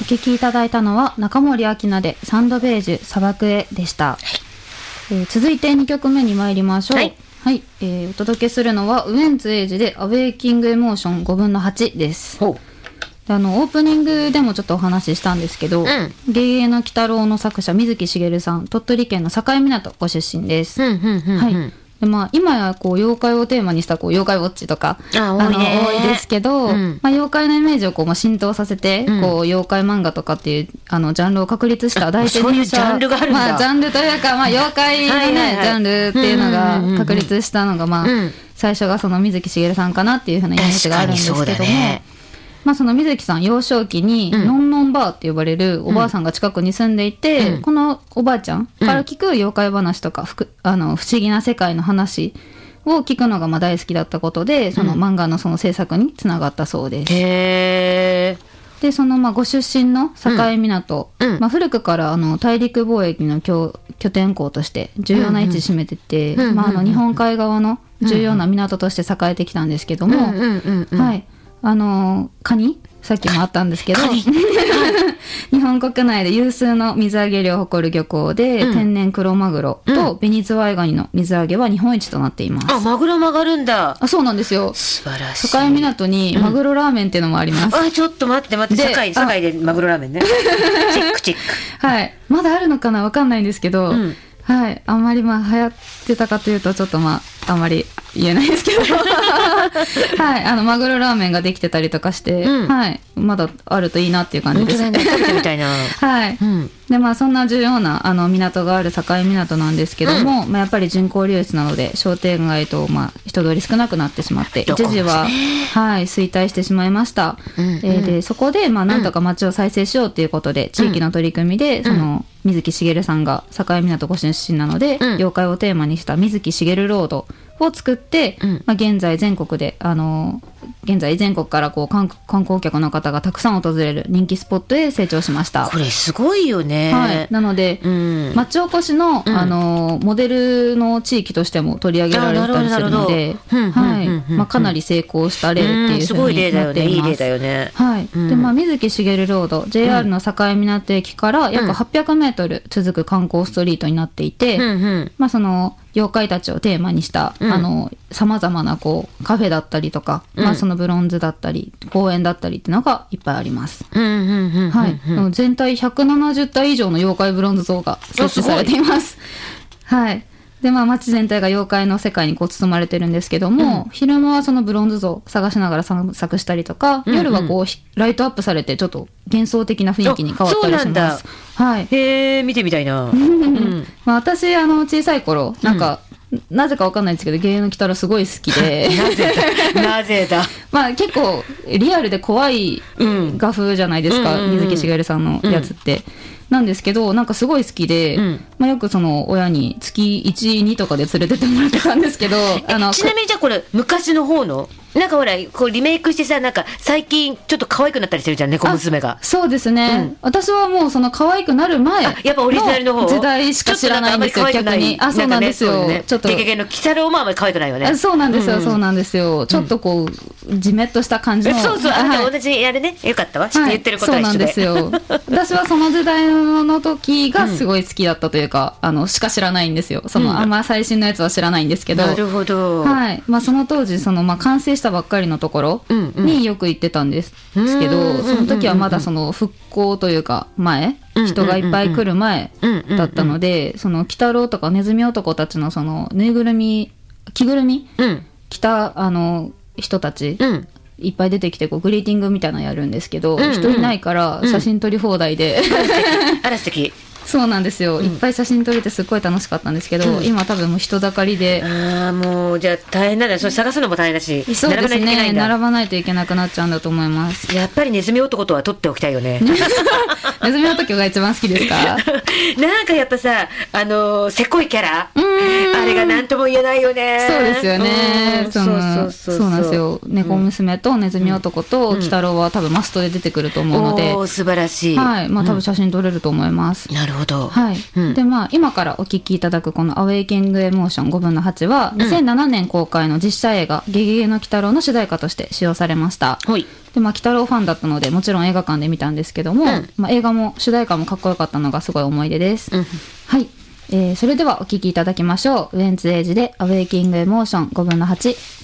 お聞きいただいたのは中森明菜でサンドベージュ砂漠へでした。続いて2曲目に参りましょう。はい、お届けするのはウエンツ瑛士でアウェイキングエモーション5分の8です。オープニングでもちょっとお話ししたんですけど、芸芸の鬼太郎の作者水木しげるさん、鳥取県の境港ご出身です。はい。で今やこう妖怪をテーマにしたこう妖怪ウォッチとか多いですけど、妖怪のイメージをこう浸透させて、こう妖怪漫画とかっていうジャンルを確立した第一人者、 ジャンルがあるんだ。 ジャンルというか、妖怪のね、ジャンルっていうのが確立したのが、最初がその水木しげるさんかなっていう風なイメージがあるんですけども、その水木さん幼少期にのんのんばあって呼ばれるおばあさんが近くに住んでいて、このおばあちゃんから聞く妖怪話とか不思議な世界の話を聞くのが大好きだったことで、その漫画のその制作につながったそうです。でそのご出身の境港、古くから大陸貿易の拠点港として重要な位置を占めてて、日本海側の重要な港として栄えてきたんですけども、カニさっきもあったんですけど日本国内で有数の水揚げ量を誇る漁港で、天然クロマグロとベニズワイガニの水揚げは日本一となっています。 マグロ曲がるんだ。 そうなんですよ。 素晴らしい。 境港にマグロラーメンっていうのもあります。 ちょっと待って堺でマグロラーメンねチェックチェック。 はい、まだあるのかなわかんないんですけど、はい、あんまり流行ってたかというとちょっとあんまり言えないですけどはい、マグロラーメンができてたりとかして、はい、まだあるといいなっていう感じです。 食べてみたいなはい、でそんな重要な港がある境港なんですけども、やっぱり人口流出なので商店街と人通り少なくなってしまって、一時は、衰退してしまいました。でそこでなんとか町を再生しようということで、地域の取り組みでその水木しげるさんが境港ご出身なので、妖怪をテーマにした水木しげるロードを作って、現在全国で全国からこう観光客の方がたくさん訪れる人気スポットへ成長しました。 これすごいよね。 なので、町おこしの、モデルの地域としても取り上げられたりするので、かなり成功した例っていうふうになっています。 いい例だよね。 で水木しげるロード JR の境港駅から約800メートル続く観光ストリートになっていて、その妖怪たちをテーマにしたさまざまなこうカフェだったりとか、そのブロンズだったり公園だったりっていうのがいっぱいあります。全体170体以上の妖怪ブロンズ像が設置されています。で街全体が妖怪の世界にこう包まれてるんですけども、昼間はそのブロンズ像を探しながら散策したりとか、夜はこうライトアップされてちょっと幻想的な雰囲気に変わったりします。 へー、見てみたいな。 私小さい頃なぜかわかんないんですけど、芸能鬼太郎すごい好きでなぜだ結構リアルで怖い画風じゃないですか、水木しげるさんのやつって、なんですけどすごい好きで、よくその親に月 1,2 とかで連れてってもらってたんですけどちなみにじゃあこれ昔の方のほらこうリメイクしてさ、最近ちょっと可愛くなったりしてるじゃん、猫娘が。 そうですね、私はもうその可愛くなる前やっぱオリジナルの方時代しか知らないんですよ、逆に。そうなんですよ、ちょっとゲゲゲの鬼太郎もあんまり可愛くないよね。 そうなんですよ、そうなんですよ、ちょっとこうジメッとした感じの。 同じやるね、よかったわ、言ってることは一緒で。 そうなんですよ私はその時代の時がすごい好きだったというか、しか知らないんですよ、あんま最新のやつは知らないんですけど。 なるほど。 その当時完成したばっかりのところによく行ってたんですけど、その時はまだその復興というか人がいっぱい来る前だったので、その鬼太郎とかネズミ男たちのそのぬいぐるみ着ぐるみ着た人たちいっぱい出てきてこうグリーティングみたいなのやるんですけど、人いないから写真撮り放題であら素敵。 そうなんですよ、いっぱい写真撮れてすっごい楽しかったんですけど、今多分もう人だかりで。 もうじゃあ大変なんだ、それ探すのも大変だし。 そうですね、並ばないといけなくなっちゃうんだと思います。 やっぱりネズミ男とは撮っておきたいよねネズミ男が一番好きですかやっぱさせこいキャラ、あれが何とも言えないよね。 そうですよね。そうなんですよ、猫娘とネズミ男と鬼太郎は多分マストで出てくると思うので、 素晴らしい。 多分写真撮れると思います。 なるほど。 はい。で、今からお聴きいただくこのアウェイキングエモーション5分の8は、2007年公開の実写映画、ゲゲゲの鬼太郎の主題歌として使用されました。 はい。 で、鬼太郎ファンだったので、もちろん映画館で見たんですけども、映画も主題歌もかっこよかったのがすごい思い出です。はい。それではお聴きいただきましょう。ウエンツエイジでアウェイキングエモーション5分の8。